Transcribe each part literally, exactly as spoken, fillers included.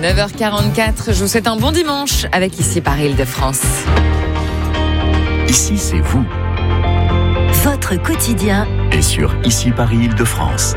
neuf heures quarante-quatre, je vous souhaite un bon dimanche avec Ici Paris Île-de-France. Ici, c'est vous. Votre quotidien Et sur Ici Paris Île-de-France.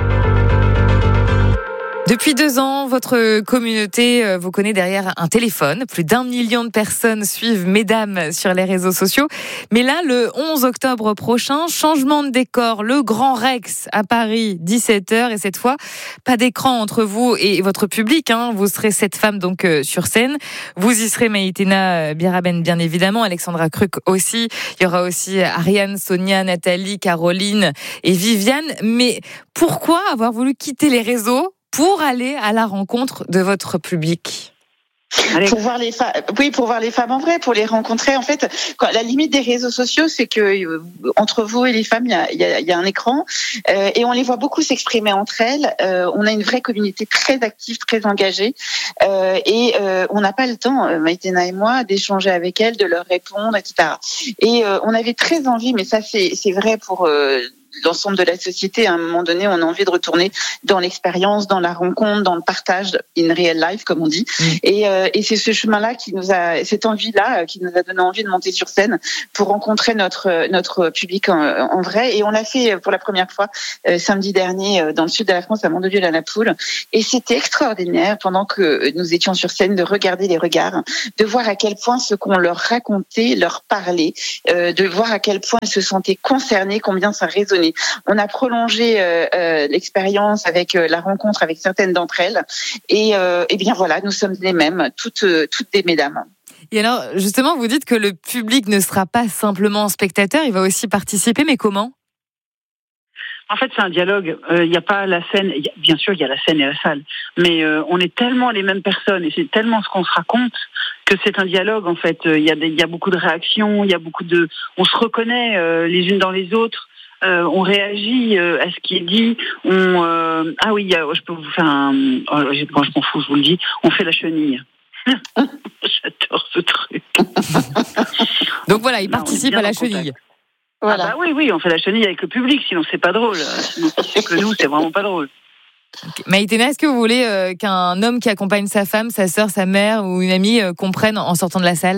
Depuis deux ans, votre communauté vous connaît derrière un téléphone. Plus d'un million de personnes suivent Mesdames sur les réseaux sociaux. Mais là, le onze octobre prochain, changement de décor, le Grand Rex à Paris, dix-sept heures. Et cette fois, pas d'écran entre vous et votre public. Hein. Vous serez sept femmes donc euh, sur scène. Vous y serez Maïtena Biraben, bien évidemment, Alexandra Kruk aussi. Il y aura aussi Ariane, Sonia, Nathalie, Caroline et Viviane. Mais pourquoi avoir voulu quitter les réseaux pour aller à la rencontre de votre public? Allez. Pour voir les femmes, oui, pour voir les femmes en vrai, pour les rencontrer. En fait, quand, la limite des réseaux sociaux, c'est que euh, entre vous et les femmes, il y a, y a, y a un écran, euh, et on les voit beaucoup s'exprimer entre elles. Euh, on a une vraie communauté très active, très engagée, euh, et euh, on n'a pas le temps, euh, Maïtena et moi, d'échanger avec elles, de leur répondre, et cetera. Et euh, on avait très envie, mais ça, c'est, c'est vrai pour euh, l'ensemble de la société. À un moment donné, on a envie de retourner dans l'expérience, dans la rencontre, dans le partage, in real life, comme on dit. Mmh. Et, euh, et c'est ce chemin-là qui nous a, cette envie-là, qui nous a donné envie de monter sur scène pour rencontrer notre notre public en, en vrai. Et on l'a fait pour la première fois euh, samedi dernier euh, dans le sud de la France, à Mandelieu-la-Napoule. Et c'était extraordinaire, pendant que nous étions sur scène, de regarder les regards, de voir à quel point ce qu'on leur racontait leur parlait, euh, de voir à quel point ils se sentaient concernés, combien ça résonnait. On a prolongé euh, euh, l'expérience avec euh, la rencontre avec certaines d'entre elles, et, euh, et bien voilà, nous sommes les mêmes, toutes, euh, toutes des mesdames. Et alors, justement, vous dites que le public ne sera pas simplement spectateur, il va aussi participer, mais comment ? En fait, c'est un dialogue. Il euh, n'y a pas la scène. Y a, bien sûr, il y a la scène et la salle, mais euh, on est tellement les mêmes personnes et c'est tellement ce qu'on se raconte que c'est un dialogue. En fait, il y a des, il y a beaucoup de réactions, il y a beaucoup de. On se reconnaît euh, les unes dans les autres. Euh, on réagit euh, à ce qui est dit. On euh, ah oui, euh, je peux vous faire un. Oh, quand je m'en fous, je vous le dis. On fait la chenille. J'adore ce truc. Donc voilà, il participe à la chenille. Voilà. Ah bah oui, oui, on fait la chenille avec le public, sinon c'est pas drôle. Sinon, si c'est que nous, c'est vraiment pas drôle. Okay. Maïtena, est-ce que vous voulez euh, qu'un homme qui accompagne sa femme, sa sœur, sa mère ou une amie euh, comprenne en sortant de la salle ?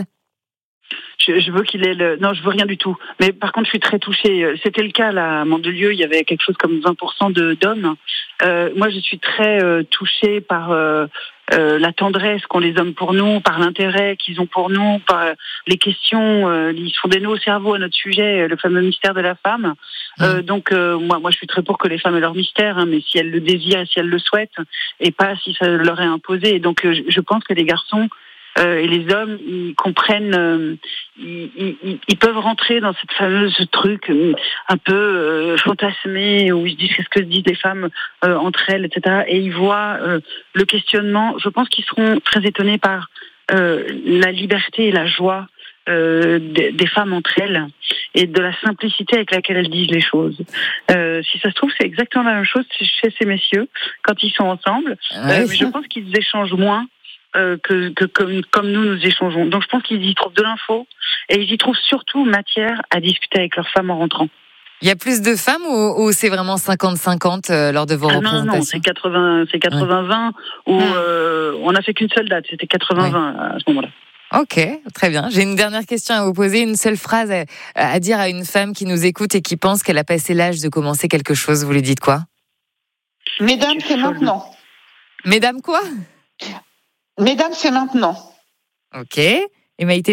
Je, je veux qu'il ait le... Non, je veux rien du tout. Mais par contre, je suis très touchée. C'était le cas, là, à Mandelieu, il y avait quelque chose comme vingt pour cent de, d'hommes. Euh, moi, je suis très euh, touchée par euh, euh, la tendresse qu'ont les hommes pour nous, par l'intérêt qu'ils ont pour nous, par les questions. Euh, ils se font des nœuds au cerveau à notre sujet, le fameux mystère de la femme. Mmh. Euh, donc, euh, moi, moi, je suis très pour que les femmes aient leur mystère, hein, mais si elles le désirent, si elles le souhaitent, et pas si ça leur est imposé. Et donc, euh, je pense que les garçons Euh, et les hommes, ils comprennent, euh, ils, ils, ils peuvent rentrer dans cette fameuse truc euh, un peu euh, fantasmé où ils se disent qu'est-ce que se disent les femmes euh, entre elles, et cetera. Et ils voient euh, le questionnement. Je pense qu'ils seront très étonnés par euh, la liberté et la joie euh, des, des femmes entre elles et de la simplicité avec laquelle elles disent les choses. Euh, si ça se trouve, c'est exactement la même chose chez ces messieurs quand ils sont ensemble. Ouais. Euh, mais je pense qu'ils échangent moins. Euh, que, que comme, comme nous nous échangeons. Donc je pense qu'ils y trouvent de l'info et ils y trouvent surtout matière à discuter avec leurs femmes en rentrant. Il y a plus de femmes ou, ou c'est vraiment cinquante cinquante euh, lors de vos ah représentations ? Non, non, c'est quatre-vingts, c'est quatre-vingts vingt ouais. où euh, on n'a fait qu'une seule date, c'était quatre-vingts vingt ouais. à ce moment-là. Ok, très bien. J'ai une dernière question à vous poser, une seule phrase à, à dire à une femme qui nous écoute et qui pense qu'elle a passé l'âge de commencer quelque chose. Vous lui dites quoi ? Mesdames, c'est maintenant. Mesdames quoi ? Mesdames, c'est maintenant. Ok. Et Maïtena ?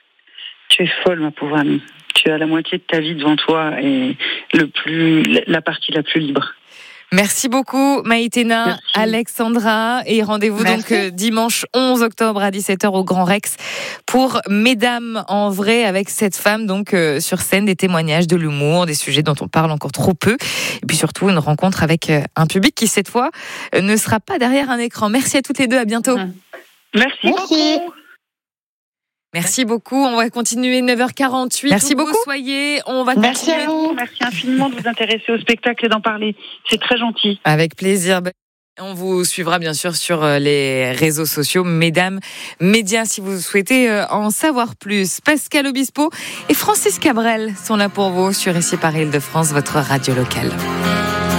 Tu es folle, ma pauvre amie. Tu as la moitié de ta vie devant toi et le plus, la partie la plus libre. Merci beaucoup Maïtena, Merci. Alexandra, et rendez-vous Merci. donc euh, dimanche onze octobre à dix-sept heures au Grand Rex pour Mesdames en vrai avec cette femme donc euh, sur scène, des témoignages, de l'humour, des sujets dont on parle encore trop peu, et puis surtout une rencontre avec euh, un public qui cette fois euh, ne sera pas derrière un écran. Merci à toutes les deux, à bientôt. Merci, Merci. beaucoup. Merci beaucoup. On va continuer neuf heures quarante-huit. Merci beaucoup. Vous soyez. On va Merci continuer. à vous. Merci infiniment de vous intéresser au spectacle et d'en parler. C'est très gentil. Avec plaisir. On vous suivra bien sûr sur les réseaux sociaux, Mesdames Médias, si vous souhaitez en savoir plus. Pascal Obispo et Francis Cabrel sont là pour vous sur Ici Paris Île-de-France, votre radio locale.